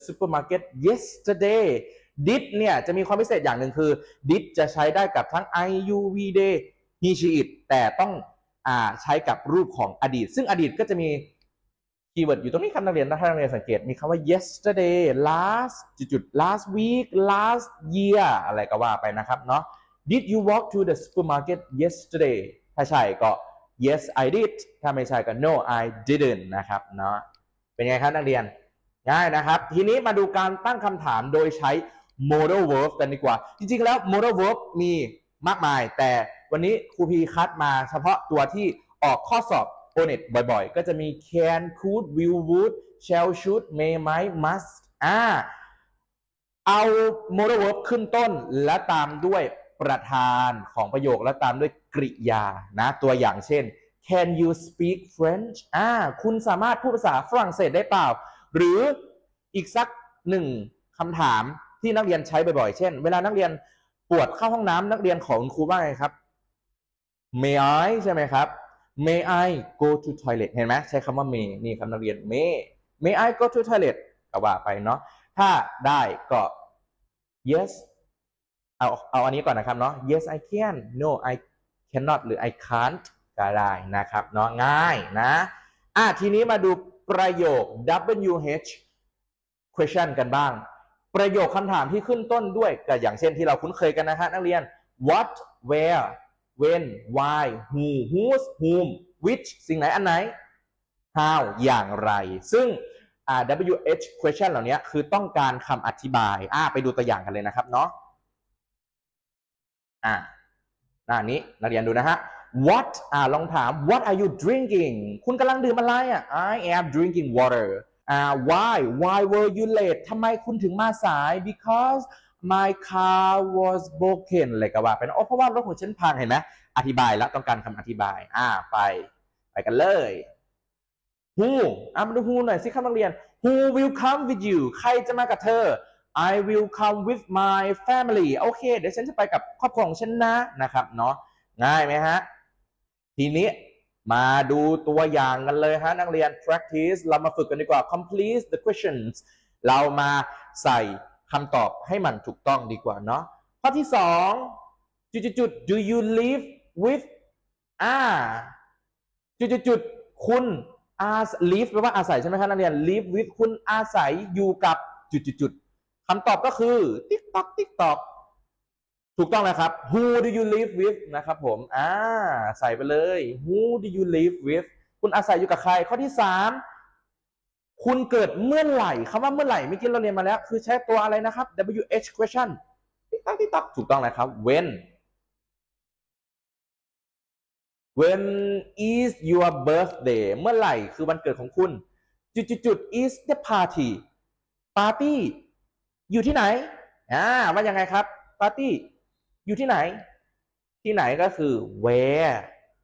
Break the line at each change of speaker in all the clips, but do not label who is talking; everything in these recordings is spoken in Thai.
supermarket yesterday did เนี่ยจะมีความพิเศษอย่างหนึ่งคือ did จะใช้ได้กับทั้ง I you we they he she it แต่ต้องใช้กับรูปของอดีตซึ่งอดีตก็จะมีคีย์เวิร์ดอยู่ตรงนี้ครับนักเรียนถ้านักเรียนสังเกตมีคำว่า yesterday last จุด last week last year อะไรก็ว่าไปนะครับเนาะ did you walk to the supermarket yesterday ถ้าใช่ก็ yes I did ถ้าไม่ใช่ก็ no I didn't นะครับเนาะเป็นไงครับนักเรียนง่ายนะครับทีนี้มาดูการตั้งคำถามโดยใช้ modal verb กันดีกว่าจริงๆแล้ว modal verb มีมากมายแต่วันนี้ครูพีคัดมาเฉพาะตัวที่ออกข้อสอบonet บ่อยๆก็จะมี can could will would shall should may might must เอา modal verb ขึ้นต้นและตามด้วยประธานของประโยคและตามด้วยกริยานะตัวอย่างเช่น can you speak French คุณสามารถพูดภาษาฝรั่งเศสได้เปล่าหรืออีกสักหนึ่งคำถามที่นักเรียนใช้บ่อยๆเช่นเวลานักเรียนปวดเข้าห้องน้ำนักเรียนขอคุณครูว่าไงครับ may I ใช่ไหมครับ may I go to toilet เห็นไหมใช้คำว่า may นี่ครับนักเรียน may I go to toilet ก็ว่าไปเนาะถ้าได้ก็ yes เอาอันนี้ก่อนนะครับเนาะ yes I can no I cannot หรือ I can't ก็ได้นะครับเนาะง่ายนะทีนี้มาดูประโยค WH question กันบ้างประโยคคำถามที่ขึ้นต้นด้วยก็อย่างเช่นที่เราคุ้นเคยกันนะฮะนักเรียน what where when why who whose whom which สิ่งไหนอันไหน how อย่างไรซึ่งWH question เหล่านี้คือต้องการคำอธิบายไปดูตัวอย่างกันเลยนะครับเนาะหน้านี้นักเรียนดูนะฮะ what ลองถาม what are you drinking คุณกำลังดื่มอะไรI am drinking water why were you late ทำไมคุณถึงมาสาย because my car was broken เลยก็ว่าเป็นเพราะว่ารถของฉันพังเห็นไหมอธิบายแล้วต้องการคำอธิบายไปกันเลย who มาดู who หน่อยสิครับนักเรียน who will come with you ใครจะมากับเธอ I will come with my family โอเคเดี๋ยวฉันจะไปกับครอบครัวของฉันนะครับเนาะง่ายไหมฮะทีนี้มาดูตัวอย่างกันเลยฮะนักเรียน practice เรามาฝึกกันดีกว่า complete the questions เรามาใส่คำตอบให้มันถูกต้องดีกว่าเนาะข้อที่2do you live withคุณlive แปลว่าอาศัยใช่ไหมครับนักเรียน live with คุณอาศัยอยู่กับคำตอบก็คือ TikTok ถูกต้องนะครับ Who do you live with นะครับผมใส่ไปเลย Who do you live with คุณอาศัยอยู่กับใครข้อที่3คุณเกิดเมื่อไหร่คำว่าเมื่อไหร่เมื่อกี้เราเรียนมาแล้วคือใช้ตัวอะไรนะครับ WH question TikTok ถูกต้องนะครับ when is your birthday เมื่อไหร่คือวันเกิดของคุณis the party อยู่ที่ไหนว่ายังไงครับปาร์ตี้อยู่ที่ไหนก็คือ where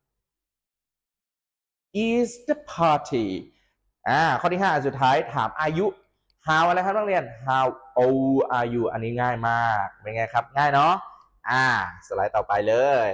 is the party ข้อที่5สุดท้ายถามอายุ how อะไรครับนักเรียน how old are you อันนี้ง่ายมากเป็นไงครับง่ายเนาะสไลด์ต่อไปเลย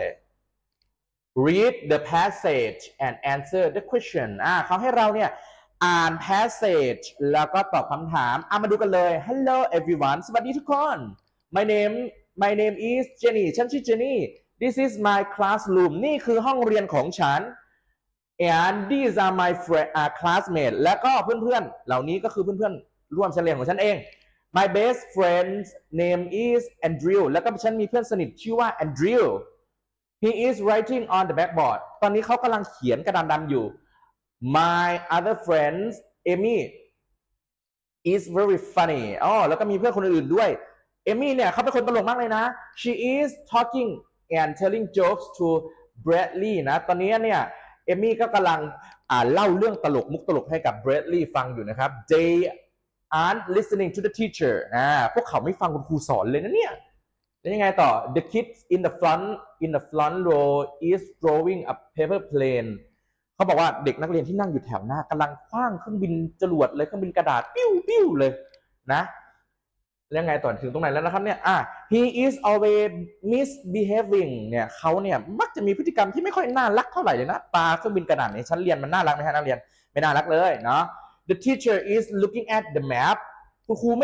read the passage and answer the question เขาให้เราเนี่ยอ่าน passage แล้วก็ตอบคำถามมาดูกันเลย hello everyone สวัสดีทุกคน my name is Jenny ฉันชื่อ Jenny this is my classroom นี่คือห้องเรียนของฉัน and these are my classmates และก็เพื่อนๆเหล่านี้ก็คือเพื่อนๆร่วมชั้นเรียนของฉันเอง my best friend's name is Andrew แล้วก็ฉันมีเพื่อนสนิทชื่อว่า Andrew he is writing on the blackboard ตอนนี้เขากำลังเขียนกระดานดำอยู่ my other friends Amy is very funny แล้วก็มีเพื่อนคนอื่นๆด้วยเอมี่เนี่ยเขาเป็นคนตลกมากเลยนะ she is talking and telling jokes to Bradley นะตอนนี้เนี่ยเอมี่ก็กำลังเล่าเรื่องตลกมุกตลกให้กับ Bradley ฟังอยู่นะครับ they aren't listening to the teacher พวกเขาไม่ฟังคุณครูสอนเลยนะเนี่ยแล้วยังไงต่อ the kids in the front row is drawing a paper plane เขาบอกว่าเด็กนักเรียนที่นั่งอยู่แถวหน้ากำลังขว้างเครื่องบินจรวดเลยเครื่องบินกระดาษปิ้วเลยนะแล้วยังไงต่อถึงตรงไหนแล้วนะครับเนี่ยhe is always misbehaving เนี่ยเขาเนี่ยมักจะมีพฤติกรรมที่ไม่ค่อยน่ารักเท่าไหร่เลยนะปาเครื่องบินกระดาษในชั้นเรียนมันน่ารักไหมฮะนักเรียนไม่น่ารักเลยเนาะ the teacher is looking at the map คุณครูไม่